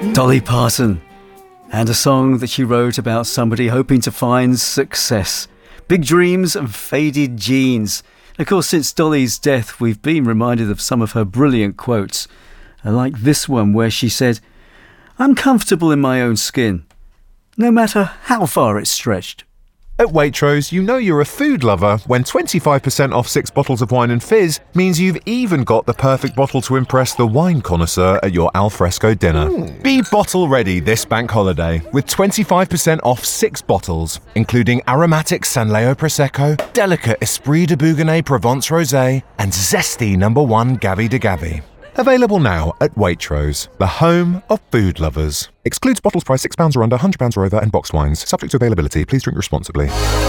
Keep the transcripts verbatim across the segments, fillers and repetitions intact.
Dolly Parton, and a song that she wrote about somebody hoping to find success. Big dreams and faded jeans. And of course, since Dolly's death, we've been reminded of some of her brilliant quotes. I like this one where she said, "I'm comfortable in my own skin, no matter how far it's stretched." At Waitrose, you know you're a food lover when twenty-five percent off six bottles of wine and fizz means you've even got the perfect bottle to impress the wine connoisseur at your alfresco dinner. Mm. Be bottle ready this bank holiday with twenty-five percent off six bottles, including aromatic Sanleo Prosecco, delicate Esprit de Bougonnet Provence Rosé, and zesty number one Gavi de Gavi. Available now at Waitrose, the home of food lovers. Excludes bottles priced six pounds or under, one hundred pounds or over, and boxed wines. Subject to availability. Please drink responsibly.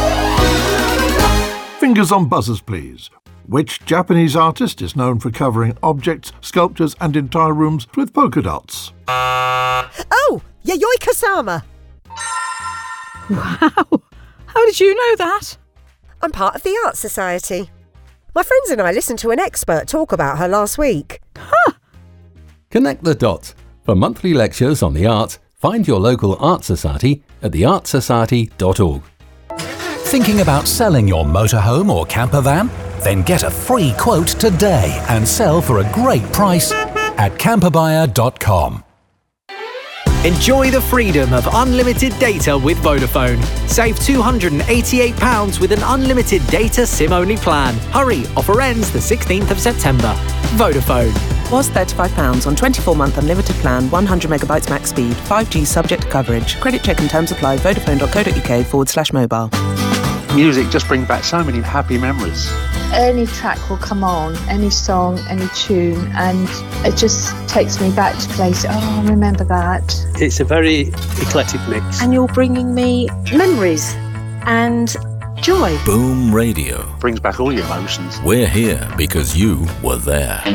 Fingers on buzzers, please. Which Japanese artist is known for covering objects, sculptures, and entire rooms with polka dots? Oh, Yayoi Kusama. Wow. How did you know that? I'm part of the Art Society. My friends and I listened to an expert talk about her last week. Huh. Connect the dots. For monthly lectures on the arts, find your local art society at the art society dot org. Thinking about selling your motorhome or camper van? Then get a free quote today and sell for a great price at camper buyer dot com. Enjoy the freedom of unlimited data with Vodafone. Save two hundred eighty-eight pounds with an unlimited data SIM-only plan. Hurry, offer ends the sixteenth of September. Vodafone. Was thirty-five pounds on twenty-four month unlimited plan, one hundred megabytes max speed, five G subject to coverage. Credit check and terms apply. Vodafone dot co dot uk forward slash mobile. Music just brings back so many happy memories. Any track will come on, any song, any tune, and it just takes me back to places. Oh, I remember that. It's a very eclectic mix. And you're bringing me memories and joy. Boom Radio brings back all your emotions. We're here because you were there.